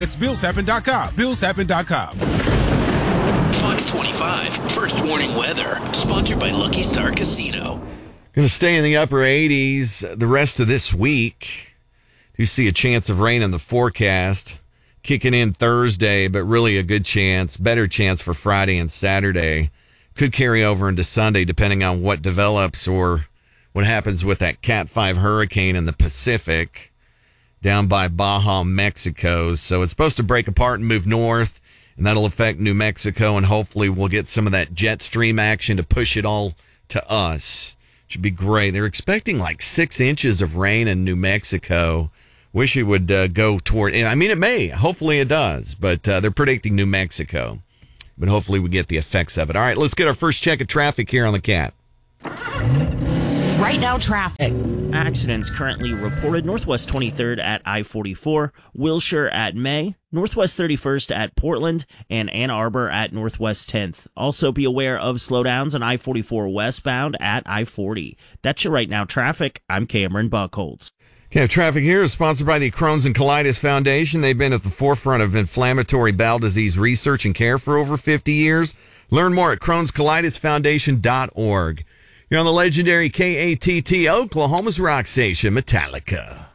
It's BillsHappen.com. BillsHappen.com. Fox 25, First Warning Weather, sponsored by Lucky Star Casino. Going to stay in the upper 80s the rest of this week. You see a chance of rain in the forecast. Kicking in Thursday, but really a good chance, better chance for Friday and Saturday. Could carry over into Sunday depending on what develops or what happens with that Cat 5 hurricane in the Pacific down by Baja, Mexico. So it's supposed to break apart and move north, and that'll affect New Mexico, and hopefully we'll get some of that jet stream action to push it all to us. Should be great. They're expecting like 6 inches of rain in New Mexico. Wish it would go toward, I mean, it may. Hopefully it does, but they're predicting New Mexico. But hopefully we get the effects of it. All right, let's get our first check of traffic here on the Cat. Right now, traffic. Accidents currently reported Northwest 23rd at I-44, Wilshire at May, Northwest 31st at Portland, and Ann Arbor at Northwest 10th. Also be aware of slowdowns on I-44 westbound at I-40. That's your Right Now traffic. I'm Cameron Buckholz. Okay, traffic here is sponsored by the Crohn's and Colitis Foundation. They've been at the forefront of inflammatory bowel disease research and care for over 50 years. Learn more at Crohn'sColitisFoundation.org. You're on the legendary KATT, Oklahoma's rock station, Metallica.